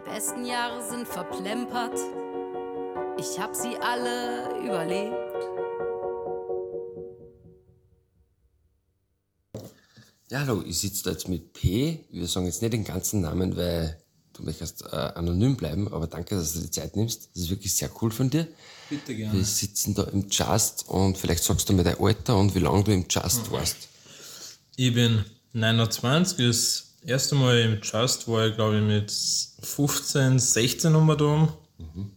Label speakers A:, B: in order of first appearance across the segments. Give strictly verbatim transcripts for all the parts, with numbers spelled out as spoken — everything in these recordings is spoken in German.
A: besten Jahre sind verplempert. Ich hab sie alle überlebt.
B: Ja, hallo, ich sitze da jetzt mit P. Wir sagen jetzt nicht den ganzen Namen, weil du möchtest äh, anonym bleiben, aber danke, dass du die Zeit nimmst. Das ist wirklich sehr cool von dir.
C: Bitte gerne.
B: Wir sitzen da im Just und vielleicht sagst du mir dein Alter und wie lange du im Just mhm. warst.
C: Ich bin neunundzwanzig, das erste Mal im Just war ich, glaube ich, mit fünfzehn, sechzehn um da. Mhm.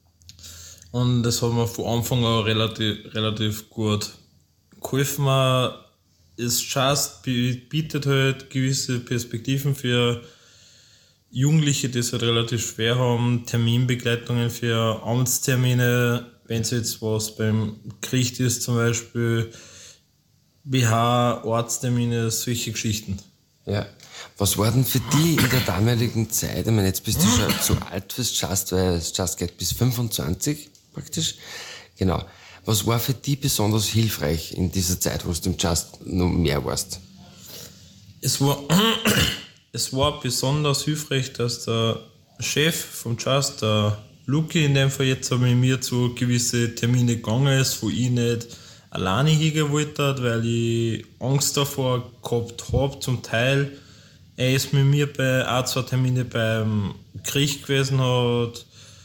C: Und das hat mir von Anfang an relativ, relativ gut geholfen. Das Just bietet halt gewisse Perspektiven für Jugendliche, die es halt relativ schwer haben, Terminbegleitungen für Amtstermine, wenn es jetzt was beim Gericht ist, zum Beispiel B H, Arzttermine, solche Geschichten.
B: Ja. Was war denn für die in der damaligen Zeit? Ich meine, jetzt bist du schon zu alt fürs Just, weil das Just geht bis fünfundzwanzig praktisch. Genau. Was war für die besonders hilfreich in dieser Zeit, wo du im Just noch mehr warst?
C: Es war, es war besonders hilfreich, dass der Chef vom Just, der Luki in dem Fall jetzt mit mir zu gewisse Termine gegangen ist, wo ich nicht alleine hingehen wollte, weil ich Angst davor gehabt habe, zum Teil. Er ist mit mir bei ein, zwei Termine beim Gericht gewesen, hat,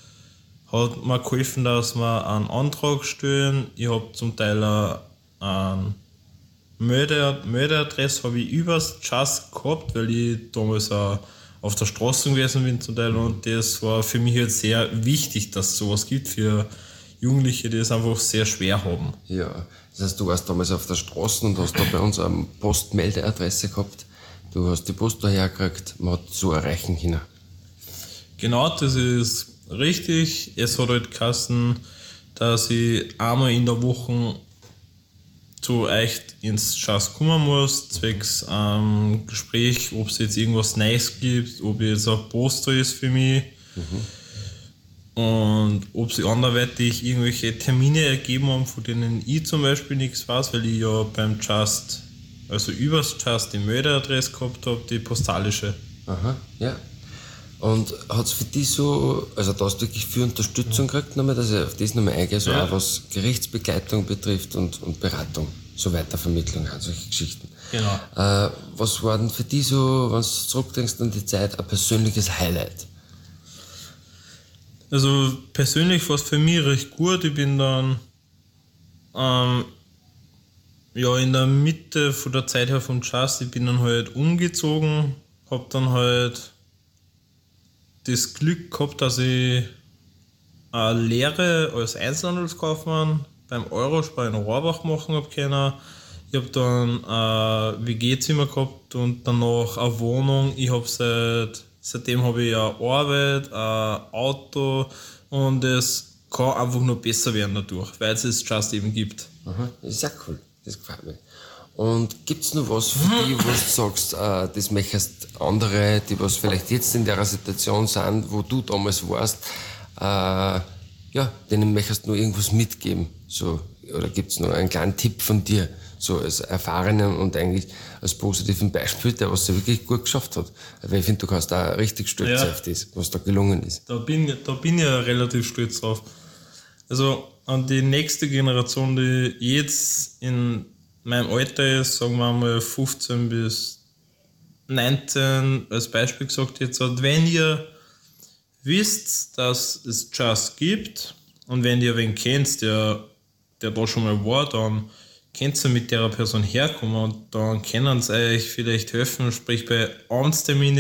C: hat mir geholfen, dass wir einen Antrag stellen. Ich habe zum Teil eine Melde, Meldeadresse habe ich übers Just gehabt, weil ich damals auch auf der Straße gewesen bin zum Teil, und das war für mich halt sehr wichtig, dass es sowas gibt für Jugendliche, die es einfach sehr schwer haben.
B: Ja, das heißt, du warst damals auf der Straße und hast da bei uns eine Postmeldeadresse gehabt. Du hast die Post daher gekriegt, man hat so erreichen können.
C: Genau, das ist richtig. Es hat halt geheißen, dass ich einmal in der Woche zu euch ins Just kommen muss, zwecks ähm, Gespräch, ob es jetzt irgendwas Neues gibt, ob jetzt ein Poster ist für mich. Mhm. Und ob sie anderweitig irgendwelche Termine ergeben haben, von denen ich zum Beispiel nichts weiß, weil ich ja beim Just, also übers Just die Meldeadresse gehabt habe, die postalische.
B: Aha, ja. Und hat es für dich so, also da hast du wirklich viel Unterstützung gekriegt, nochmal, dass ich auf das nochmal eingehe, so ja. Auch was Gerichtsbegleitung betrifft und, und Beratung, so Weitervermittlung, also solche Geschichten.
C: Genau.
B: Äh, was war denn für dich so, wenn du zurückdenkst an die Zeit, ein persönliches Highlight?
C: Also persönlich war es für mich recht gut. Ich bin dann ähm, ja, in der Mitte von der Zeit her vom Just, ich bin dann halt umgezogen, habe dann halt das Glück gehabt, dass ich eine Lehre als Einzelhandelskaufmann beim Eurospar in Rohrbach machen habe können. Ich habe dann ein W G-Zimmer gehabt und danach eine Wohnung. Ich habe seit, seitdem habe ich eine Arbeit, ein Auto, und es kann einfach nur besser werden dadurch, weil es es Just eben gibt.
B: Aha, das ist ja cool, das gefällt mir. Und gibt es noch was für dich, wo du sagst, äh, das möchtest andere, die was vielleicht jetzt in der Situation sind, wo du damals warst, äh, ja, denen möchtest du noch irgendwas mitgeben? So, oder gibt es noch einen kleinen Tipp von dir, so als Erfahrenen und eigentlich als positiven Beispiel, der was er wirklich gut geschafft hat? Weil ich finde, du kannst da richtig stolz
C: ja,
B: auf das, was da gelungen ist.
C: Da bin, da bin ich ja relativ stolz drauf. Also an die nächste Generation, die jetzt in meinem Alter ist, sagen wir mal fünfzehn bis neunzehn, als Beispiel gesagt, jetzt hat, wenn ihr wisst, dass es Just gibt und wenn ihr wen kennt, der, der da schon mal war, dann könnt ihr mit der Person herkommen und dann können sie euch vielleicht helfen, sprich bei Amtsterminen